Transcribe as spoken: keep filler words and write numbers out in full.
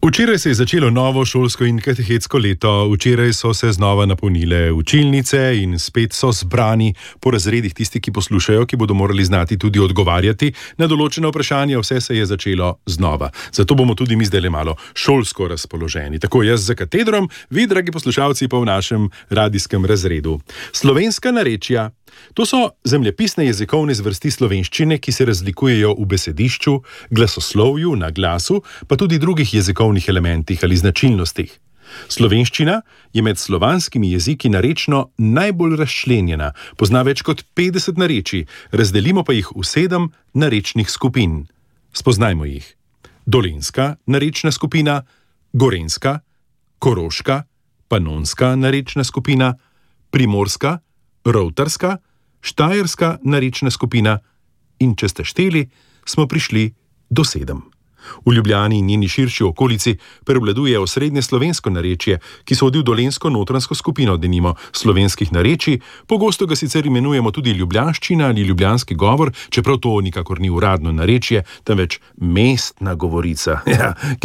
Včeraj se je začelo novo šolsko in katehetsko leto, včeraj so se znova napolnile učilnice in spet so zbrani po razredih tisti, ki poslušajo, ki bodo morali znati tudi odgovarjati na določene vprašanja. Vse se je začelo znova. Zato bomo tudi mi zdaj le malo šolsko razpoloženi. Tako jaz za katedrom, vi, dragi poslušalci, pa v našem radijskem razredu. Slovenska narečja. To so zemljepisne jezikovne zvrsti slovenščine, ki se razlikujejo v besedišču, glasoslovju, naglasu, pa tudi drugih jezikovnih elementih ali značilnostih. Slovenščina je med slovanskimi jeziki narečno najbolj razčlenjena, pozna več kot petdeset narečij, razdelimo pa jih v sedem narečnih skupin. Spoznajmo jih. Dolenjska narečna skupina, gorenjska, koroška, panonska narečna skupina, primorska, rovtarska, štajerska narečna skupina in če ste šteli, smo prišli do sedem. V Ljubljani in njeni širši okolici prevladuje osrednje slovensko narečje, ki sodi v dolenjsko notranjsko skupino, denimo slovenskih narečij, pogosto ga sicer imenujemo tudi ljubljanščina ali ljubljanski govor, čeprav to nikakor ni uradno narečje, temveč mestna govorica, ja, ki